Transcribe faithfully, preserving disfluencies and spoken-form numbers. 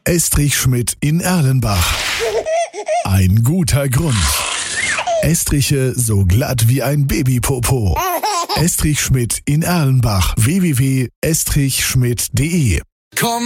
Estrich Schmidt in Erlenbach. Ein guter Grund. Estriche so glatt wie ein Babypopo. Estrich Schmidt in Erlenbach. w w w punkt estrich schmidt punkt de. Komm